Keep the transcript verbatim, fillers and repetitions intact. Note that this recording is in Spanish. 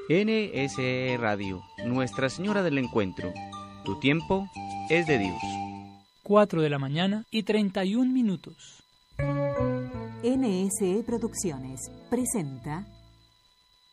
N S E Radio, Nuestra Señora del Encuentro. Tu tiempo es de Dios. cuatro de la mañana y treinta y un minutos. N S E Producciones presenta